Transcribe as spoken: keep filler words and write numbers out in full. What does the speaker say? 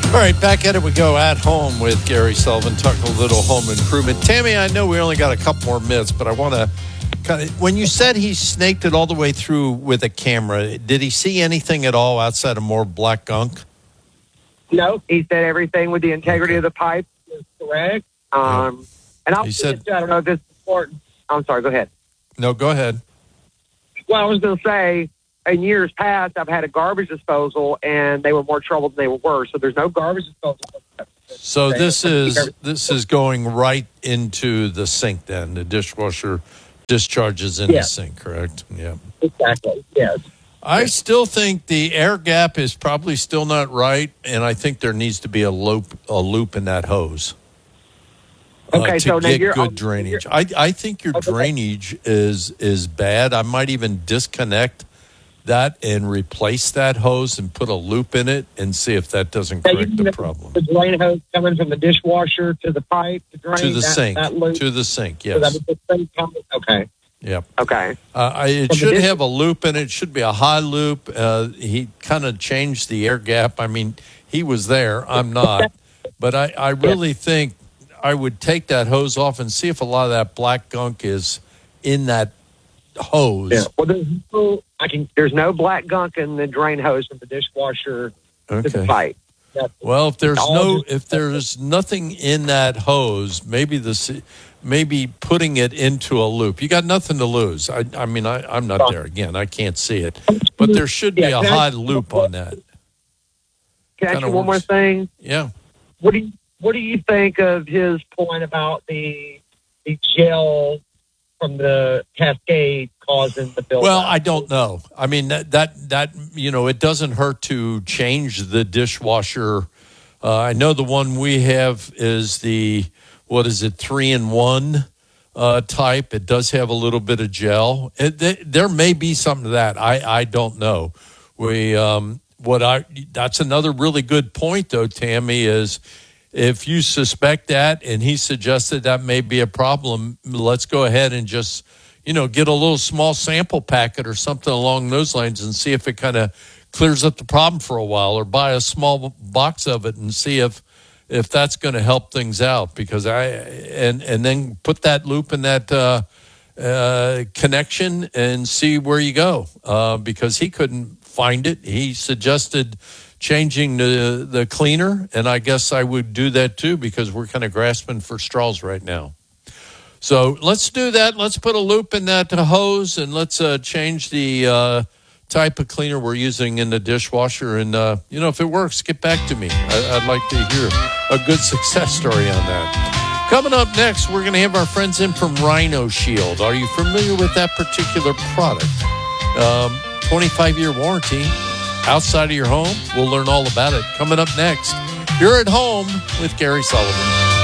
All right, back at it we go at home with Gary Sullivan, talking a little home improvement. Tammy, I know we only got a couple more minutes, but I want to kind of, when you said he snaked it all the way through with a camera, did he see anything at all outside of more black gunk? No, he said everything with the integrity of the pipe is correct. Um, Yep. And I'll He say said- this, I don't know if this is important. I'm sorry, go ahead. No, go ahead. Well, I was going to say, in years past, I've had a garbage disposal, and they were more trouble than they were worse. So there's no garbage disposal. So this is this is going right into the sink then. The dishwasher discharges in Yeah. the sink, correct? Yeah. Exactly, yes. I still think the air gap is probably still not right, and I think there needs to be a loop a loop in that hose. Uh, Okay, to so now get you're- good drainage. I, I think your Okay. drainage is is bad. I might even disconnect that and replace that hose and put a loop in it and see if that doesn't Now, you correct mean the problem. The drain hose coming from the dishwasher to the pipe to drain To the that, sink. that loop? To the sink, So that yes. was the same kind of- okay, Yep. okay. Uh, I, it From the should dish- have a loop in it. It should be a high loop. Uh, he kind of changed the air gap. I mean, he was there. I'm not. But I, I really think I would take that hose off and see if a lot of that black gunk is in that hose. Yeah. Well, there's no, I can, there's no black gunk in the drain hose from the dishwasher to the Okay. pipe. That's- Well, if there's all no, just- if there's nothing in that hose, maybe the, maybe putting it into a loop. You got nothing to lose. I, I mean, I, I'm not there again. I can't see it, but there should be Yeah, a can I- high loop on that. Can I ask kinda you one more works. thing? Yeah. What do you What do you think of his point about the the gel from the Cascade causing the buildup? Well, I don't know. I mean, that, that, that you know, it doesn't hurt to change the dishwasher. Uh, I know the one we have is the, what is it, three in one uh, type. It does have a little bit of gel. It, th- there may be something to that. I, I don't know. We, um, what I, that's another really good point though, Tammy, is if you suspect that and he suggested that may be a problem, let's go ahead and just, you know, get a little small sample packet or something along those lines and see if it kind of clears up the problem for a while, or buy a small box of it and see if if that's going to help things out. Because I and and then put that loop in that uh, uh, connection and see where you go. Uh, because he couldn't find it. He suggested changing the the cleaner, and I guess I would do that too because we're kind of grasping for straws right now. So let's do that. Let's put a loop in that hose, and let's uh, change the uh, type of cleaner we're using in the dishwasher. And uh, you know, if it works, get back to me. I, I'd like to hear a good success story on that. Coming up next, we're going to have our friends in from Rhino Shield. Are you familiar with that particular product? Um, twenty-five year warranty. Outside of your home, we'll learn all about it. Coming up next, you're at home with Gary Sullivan.